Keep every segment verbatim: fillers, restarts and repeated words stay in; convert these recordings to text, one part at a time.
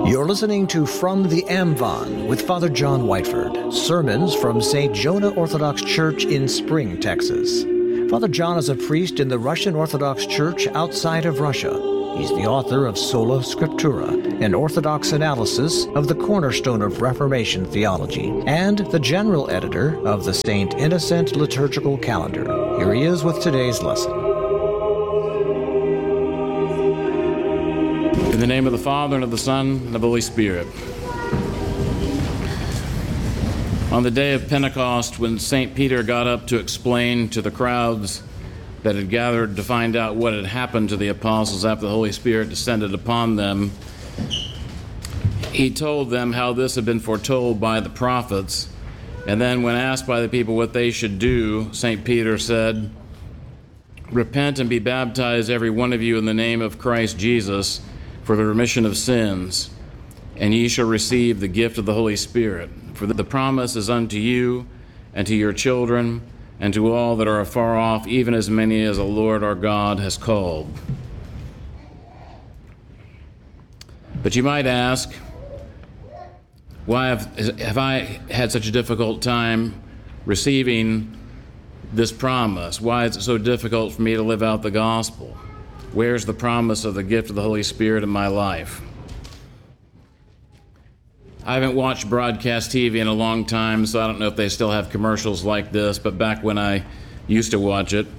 You're listening to From the Amvon with Father John Whiteford, sermons from Saint Jonah Orthodox Church in Spring, Texas. Father John is a priest in the Russian Orthodox Church outside of Russia. He's the author of Sola Scriptura, an Orthodox analysis of the cornerstone of Reformation theology, and the general editor of the Saint Innocent Liturgical Calendar. Here he is with today's lesson. In the name of the Father, and of the Son, and of the Holy Spirit. On the day of Pentecost, when Saint Peter got up to explain to the crowds that had gathered to find out what had happened to the apostles after the Holy Spirit descended upon them, he told them how this had been foretold by the prophets. And then when asked by the people what they should do, Saint Peter said, "Repent and be baptized, every one of you, in the name of Christ Jesus, for the remission of sins, and ye shall receive the gift of the Holy Spirit. For the promise is unto you, and to your children, and to all that are afar off, even as many as the Lord our God has called." But you might ask, why have, have I had such a difficult time receiving this promise? Why is it so difficult for me to live out the gospel? Where's the promise of the gift of the Holy Spirit in my life? I haven't watched broadcast T V in a long time, so I don't know if they still have commercials like this, but back when I used to watch it,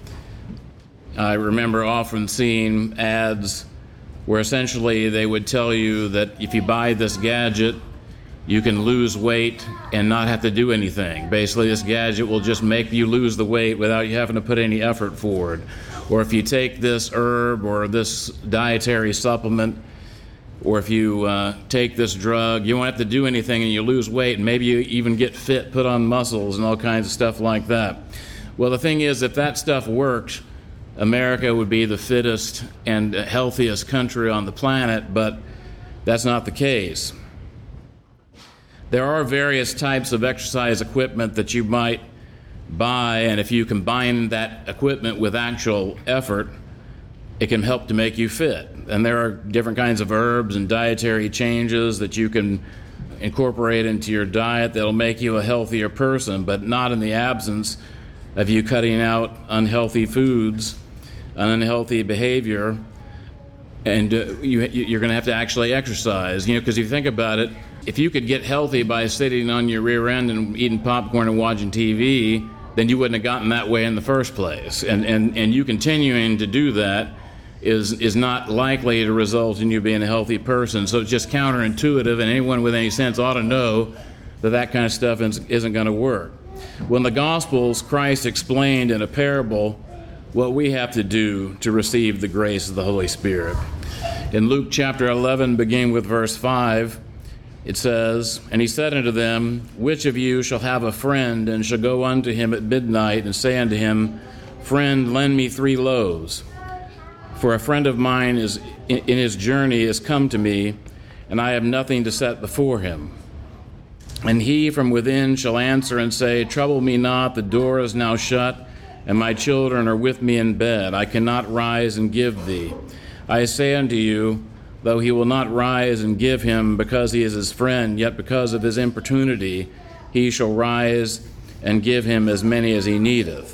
I remember often seeing ads where essentially they would tell you that if you buy this gadget, you can lose weight and not have to do anything. Basically, this gadget will just make you lose the weight without you having to put any effort forward. Or if you take this herb or this dietary supplement, or if you uh, take this drug, you won't have to do anything and you lose weight, and maybe you even get fit, put on muscles and all kinds of stuff like that. Well, the thing is, if that stuff worked, America would be the fittest and healthiest country on the planet, but that's not the case. There are various types of exercise equipment that you might buy, and if you combine that equipment with actual effort, it can help to make you fit. And there are different kinds of herbs and dietary changes that you can incorporate into your diet that'll make you a healthier person, but not in the absence of you cutting out unhealthy foods, an unhealthy behavior, and uh, you, you're going to have to actually exercise. You know, because if you think about it, if you could get healthy by sitting on your rear end and eating popcorn and watching T V, then you wouldn't have gotten that way in the first place. And and, and you continuing to do that is is not likely to result in you being a healthy person. So it's just counterintuitive, and anyone with any sense ought to know that that kind of stuff isn't going to work. Well, in the Gospels, Christ explained in a parable what we have to do to receive the grace of the Holy Spirit. In Luke chapter eleven, beginning with verse five, it says, "And he said unto them, Which of you shall have a friend, and shall go unto him at midnight, and say unto him, Friend, lend me three loaves? For a friend of mine is in his journey is come to me, and I have nothing to set before him. And he from within shall answer and say, Trouble me not, the door is now shut, and my children are with me in bed. I cannot rise and give thee. I say unto you, though he will not rise and give him because he is his friend, yet because of his importunity he shall rise and give him as many as he needeth."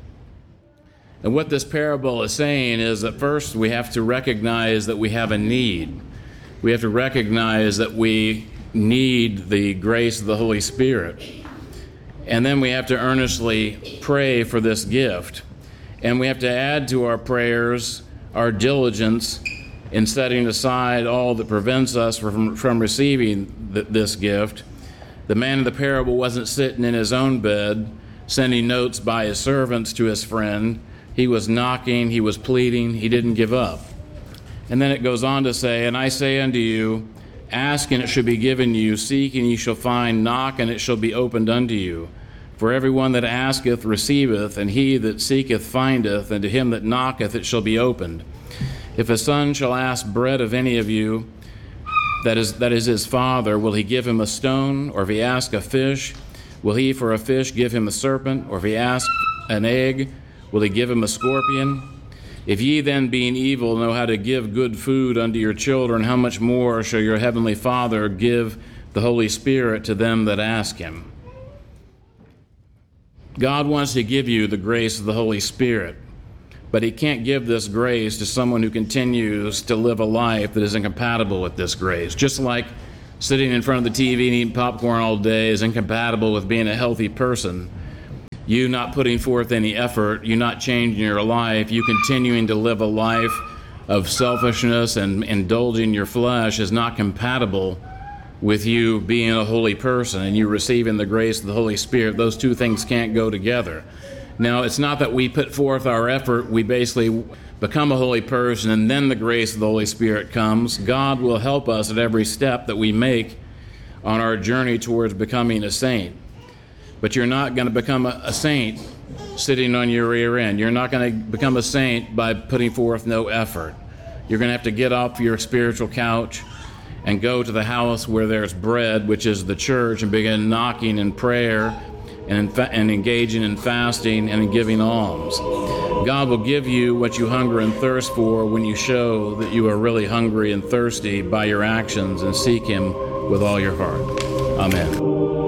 And what this parable is saying is that first we have to recognize that we have a need. We have to recognize that we need the grace of the Holy Spirit. And then we have to earnestly pray for this gift. And we have to add to our prayers our diligence in setting aside all that prevents us from, from receiving th- this gift. The man in the parable wasn't sitting in his own bed, sending notes by his servants to his friend. He was knocking, he was pleading, he didn't give up. And then it goes on to say, "And I say unto you, ask and it shall be given you, seek and ye shall find, knock and it shall be opened unto you. For everyone that asketh receiveth, and he that seeketh findeth, and to him that knocketh it shall be opened. If a son shall ask bread of any of you, that is that is his father, will he give him a stone? Or if he ask a fish, will he for a fish give him a serpent? Or if he ask an egg, will he give him a scorpion? If ye then, being evil, know how to give good food unto your children, how much more shall your heavenly Father give the Holy Spirit to them that ask him? God wants to give you the grace of the Holy Spirit, but he can't give this grace to someone who continues to live a life that is incompatible with this grace. Just like sitting in front of the T V and eating popcorn all day is incompatible with being a healthy person. You not putting forth any effort, you not changing your life, you continuing to live a life of selfishness and indulging your flesh is not compatible with you being a holy person and you receiving the grace of the Holy Spirit. Those two things can't go together. Now, it's not that we put forth our effort, we basically become a holy person and then the grace of the Holy Spirit comes. God will help us at every step that we make on our journey towards becoming a saint. But you're not going to become a, a saint sitting on your rear end. You're not going to become a saint by putting forth no effort. You're going to have to get off your spiritual couch and go to the house where there's bread, which is the church, and begin knocking in prayer and, in fa- and engaging in fasting and in giving alms. God will give you what you hunger and thirst for when you show that you are really hungry and thirsty by your actions and seek him with all your heart. Amen.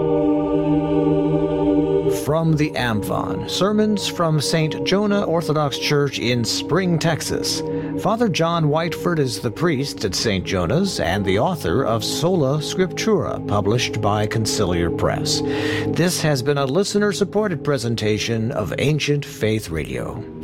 From the AMVON, sermons from Saint Jonah Orthodox Church in Spring, Texas. Father John Whiteford is the priest at Saint Jonah's and the author of Sola Scriptura, published by Conciliar Press. This has been a listener-supported presentation of Ancient Faith Radio.